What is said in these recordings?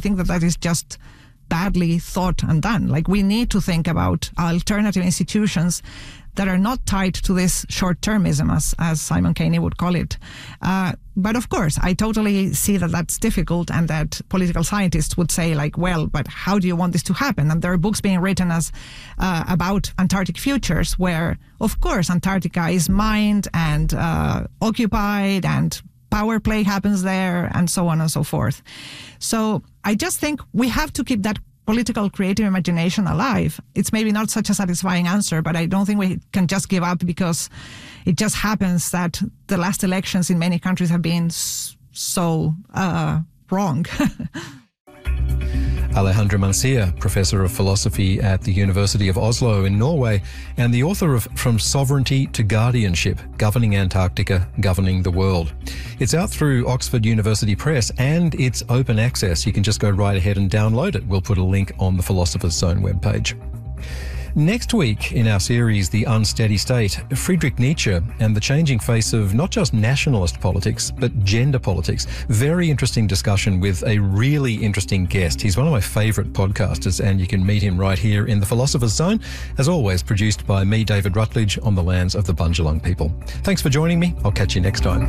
think that is just badly thought and done. Like, we need to think about alternative institutions that are not tied to this short-termism, as Simon Caney would call it. But of course, I totally see that that's difficult, and that political scientists would say, like, well, but how do you want this to happen? And there are books being written about Antarctic futures, where, of course, Antarctica is mined and occupied, and power play happens there, and so on and so forth. So I just think we have to keep that political creative imagination alive. It's maybe not such a satisfying answer, but I don't think we can just give up because it just happens that the last elections in many countries have been so wrong. Alejandra Mancia, Professor of Philosophy at the University of Oslo in Norway, and the author of From Sovereignty to Guardianship, Governing Antarctica, Governing the World. It's out through Oxford University Press, and it's open access. You can just go right ahead and download it. We'll put a link on the Philosopher's Zone webpage. Next week in our series, The Unsteady State, Friedrich Nietzsche and the changing face of not just nationalist politics, but gender politics. Very interesting discussion with a really interesting guest. He's one of my favourite podcasters, and you can meet him right here in the Philosopher's Zone, as always produced by me, David Rutledge, on the lands of the Bundjalung people. Thanks for joining me. I'll catch you next time.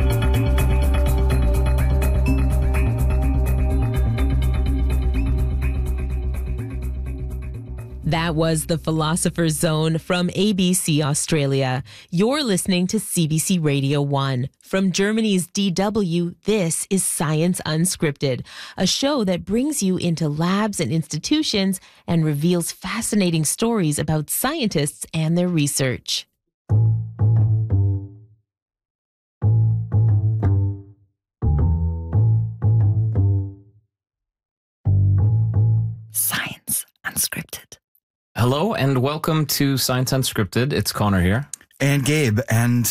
That was the Philosopher's Zone from ABC Australia. You're listening to CBC Radio 1. From Germany's DW, this is Science Unscripted, a show that brings you into labs and institutions and reveals fascinating stories about scientists and their research. Science Unscripted. Hello and welcome to Science Unscripted. It's Connor here. And Gabe. And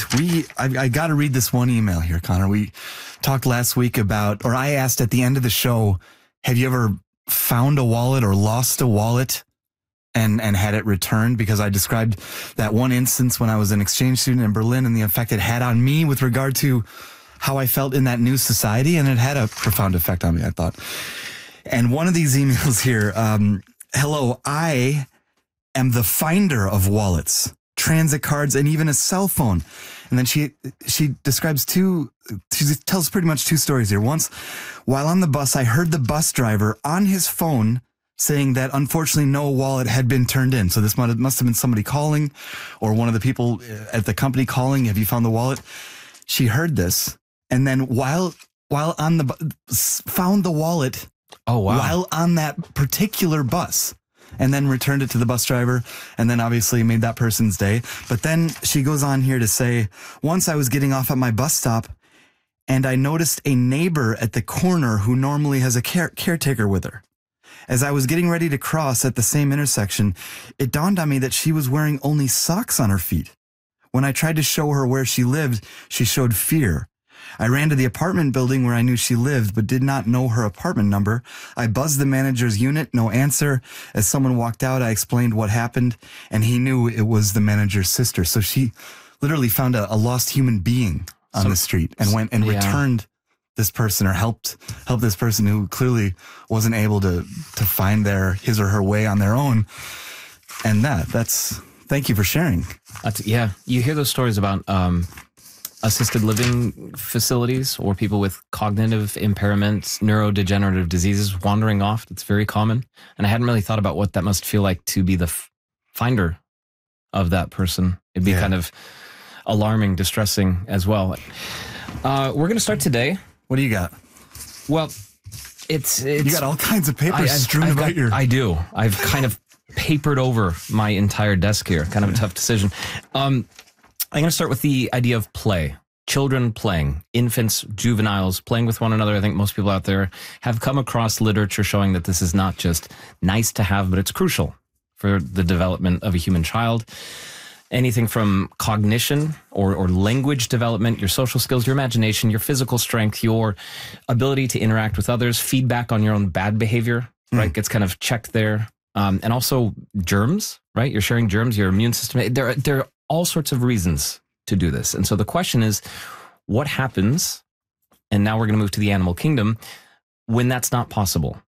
I got to read this one email here, Connor. We talked last week about, or I asked at the end of the show, have you ever found a wallet or lost a wallet and had it returned? Because I described that one instance when I was an exchange student in Berlin and the effect it had on me with regard to how I felt in that new society. And it had a profound effect on me, I thought. And one of these emails here, hello, I am the finder of wallets, transit cards, and even a cell phone. And then she describes she tells pretty much two stories here. Once, while on the bus, I heard the bus driver on his phone saying that unfortunately no wallet had been turned in. So this must have been somebody calling, or one of the people at the company calling, have you found the wallet? She heard this, and then while on the found the wallet. Oh, wow. While on that particular bus, and then returned it to the bus driver, and then obviously made that person's day. But then she goes on here to say, once I was getting off at my bus stop, and I noticed a neighbor at the corner who normally has a caretaker with her. As I was getting ready to cross at the same intersection, it dawned on me that she was wearing only socks on her feet. When I tried to show her where she lived, she showed fear. I ran to the apartment building where I knew she lived, but did not know her apartment number. I buzzed the manager's unit, no answer. As someone walked out, I explained what happened, and he knew it was the manager's sister. So she literally found a lost human being on the street and went and returned this person, or helped this person who clearly wasn't able to find his or her way on their own. And thank you for sharing. You hear those stories about assisted living facilities or people with cognitive impairments, neurodegenerative diseases wandering off. It's very common. And I hadn't really thought about what that must feel like to be the finder of that person. It'd be kind of alarming, distressing as well. We're going to start today. What do you got? Well, it's you got all kinds of papers strewn about your... I do. I've kind of papered over my entire desk here. Kind of a tough decision. I'm going to start with the idea of play. Children playing, infants, juveniles playing with one another. I think most people out there have come across literature showing that this is not just nice to have, but it's crucial for the development of a human child. Anything from cognition or language development, your social skills, your imagination, your physical strength, your ability to interact with others, feedback on your own bad behavior, right, gets kind of checked there. And also germs, right? You're sharing germs, your immune system. There are all sorts of reasons to do this. And so the question is, what happens, and now we're going to move to the animal kingdom, when that's not possible?